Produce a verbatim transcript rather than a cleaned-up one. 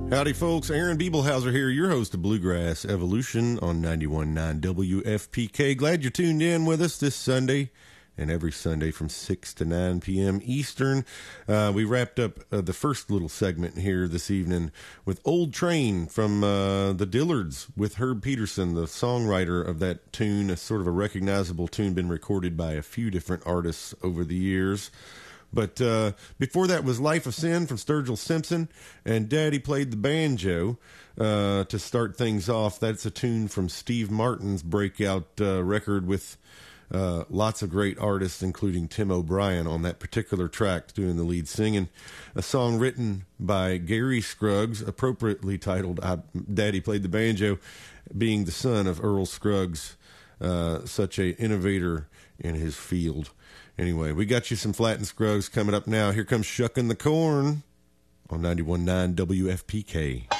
Howdy, folks. Aaron Biebelhauser here, your host of Bluegrass Evolution on ninety-one point nine W F P K. Glad you're tuned in with us this Sunday and every Sunday from six to nine p.m. Eastern. Uh, we wrapped up uh, the first little segment here this evening with Old Train from uh, the Dillards with Herb Peterson, the songwriter of that tune, a sort of a recognizable tune, been recorded by a few different artists over the years. But uh, before that was Life of Sin from Sturgill Simpson, and Daddy Played the Banjo uh, to start things off. That's a tune from Steve Martin's breakout uh, record with uh, lots of great artists, including Tim O'Brien on that particular track doing the lead singing. A song written by Gary Scruggs, appropriately titled I, Daddy Played the Banjo, being the son of Earl Scruggs, uh, such a innovator in his field. Anyway, we got you some Flatt and Scruggs coming up now. Here comes Shuckin' the Corn on ninety-one point nine W F P K.